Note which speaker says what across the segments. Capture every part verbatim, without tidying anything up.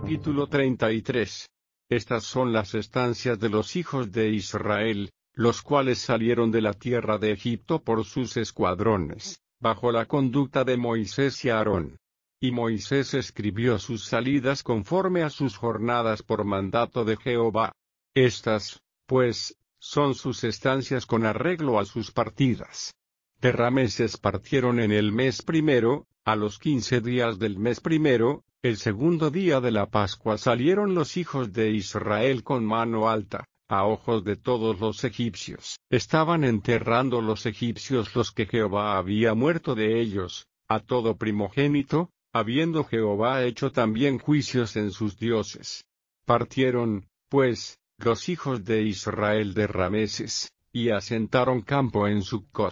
Speaker 1: Capítulo treinta y tres. Estas son las estancias de los hijos de Israel, los cuales salieron de la tierra de Egipto por sus escuadrones, bajo la conducta de Moisés y Aarón. Y Moisés escribió sus salidas conforme a sus jornadas por mandato de Jehová. Estas, pues, son sus estancias con arreglo a sus partidas. De Rameses partieron en el mes primero, a los quince días del mes primero, el segundo día de la Pascua salieron los hijos de Israel con mano alta, a ojos de todos los egipcios. Estaban enterrando los egipcios los que Jehová había muerto de ellos, a todo primogénito, habiendo Jehová hecho también juicios en sus dioses. Partieron, pues, los hijos de Israel de Rameses, y asentaron campo en Succot.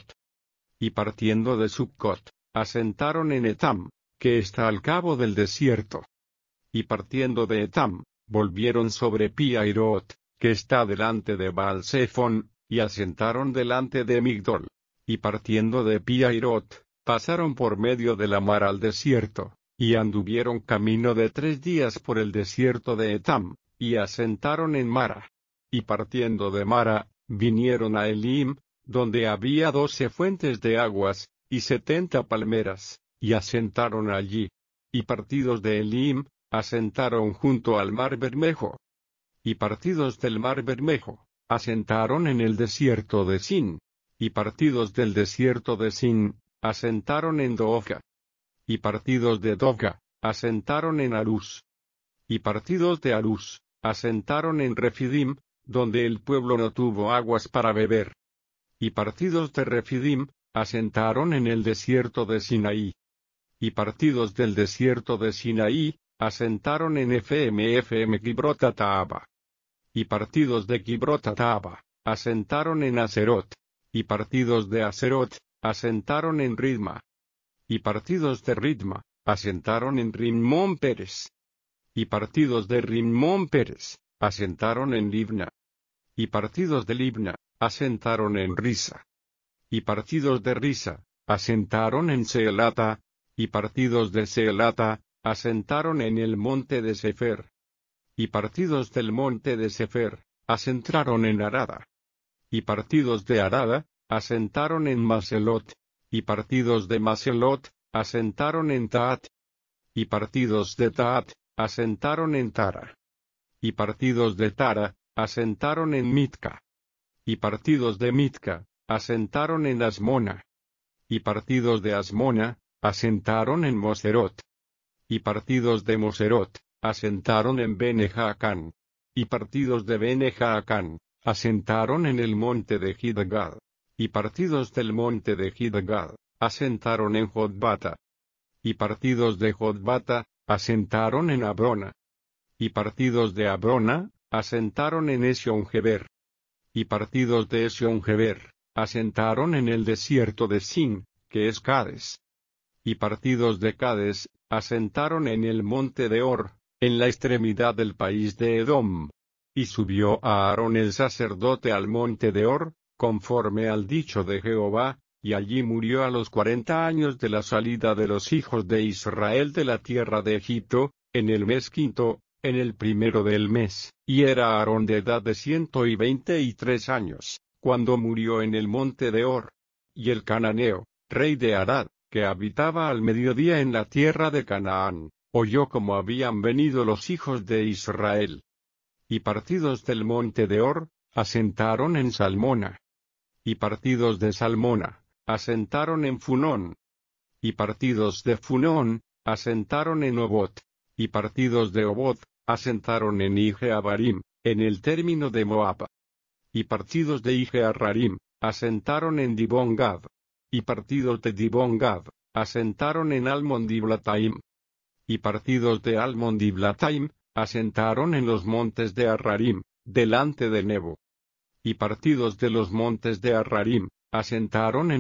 Speaker 1: Y partiendo de Succot, asentaron en Etam, que está al cabo del desierto. Y partiendo de Etam, volvieron sobre Pi-Hahirot, que está delante de Baal-Zephón, y asentaron delante de Migdol. Y partiendo de Pi-Hahirot, pasaron por medio de la mar al desierto, y anduvieron camino de tres días por el desierto de Etam, y asentaron en Mara. Y partiendo de Mara, vinieron a Elim, donde había doce fuentes de aguas, y setenta palmeras, y asentaron allí. Y partidos de Elim, asentaron junto al mar Bermejo. Y partidos del mar Bermejo, asentaron en el desierto de Sin. Y partidos del desierto de Sin, asentaron en Dovga. Y partidos de Dovga, asentaron en Arús. Y partidos de Arús, asentaron en Refidim, donde el pueblo no tuvo aguas para beber. Y partidos de Refidim, asentaron en el desierto de Sinaí. Y partidos del desierto de Sinaí, asentaron en Efem Efem Kibrot-Hataava. Y partidos de Kibrot-Hataava, asentaron en Aserot. Y partidos de Aserot, asentaron en Ridma. Y partidos de Ridma, asentaron en Rimmón Peres. Y partidos de Rimmón Peres, asentaron en Libna. Y partidos de Libna, asentaron en Risa. Y partidos de Risa, asentaron en Seelata. Y partidos de Seelata, asentaron en el monte de Sefer. Y partidos del monte de Sefer, asentaron en Arada. Y partidos de Arada, asentaron en Maselot. Y partidos de Maselot, asentaron en Taat. Y partidos de Taat, asentaron en Tara. Y partidos de Tara, asentaron en Mitka. Y partidos de Mitka, asentaron en Asmona. Y partidos de Asmona, asentaron en Moserot. Y partidos de Moserot, asentaron en Bene-Jaacán. Y partidos de Bene-Jaacán, asentaron en el monte de Gidgad. Y partidos del monte de Gidgad, asentaron en Jotbata. Y partidos de Jotbata, asentaron en Abrona. Y partidos de Abrona, asentaron en Esion-Geber. Y partidos de Esion-Geber, asentaron en el desierto de Sin, que es Cades. Y partidos de Cades, asentaron en el monte de Or, en la extremidad del país de Edom. Y subió a Aarón el sacerdote al monte de Or, conforme al dicho de Jehová, y allí murió a los cuarenta años de la salida de los hijos de Israel de la tierra de Egipto, en el mes quinto, en el primero del mes, y era Aarón de edad de ciento y veinte y tres años, cuando murió en el monte de Or. Y el cananeo, rey de Arad, que habitaba al mediodía en la tierra de Canaán, oyó cómo habían venido los hijos de Israel. Y partidos del monte de Or, asentaron en Salmona. Y partidos de Salmona, asentaron en Funón. Y partidos de Funón, asentaron en Obot. Y partidos de Obot, asentaron en Ije-Abarim, en el término de Moab. Y partidos de Ije-Abarim, asentaron en Dibón-Gad. Y partidos de Dibón-Gad, asentaron en Almon-Diblataim. Y partidos de Almon-Diblataim, asentaron en los montes de Arrarim, delante de Nebo. Y partidos de los montes de Arrarim, asentaron en